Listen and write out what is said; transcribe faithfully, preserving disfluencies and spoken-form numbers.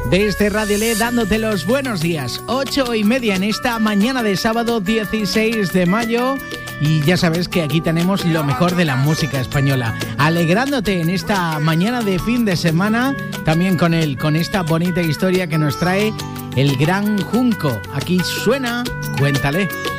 Desde Radio Le, dándote los buenos días. Ocho y media en esta mañana de sábado dieciséis de mayo. Y ya sabes que aquí tenemos lo mejor de la música española, alegrándote en esta mañana de fin de semana, también con él, con esta bonita historia que nos trae el Gran Junco. Aquí suena Cuéntale.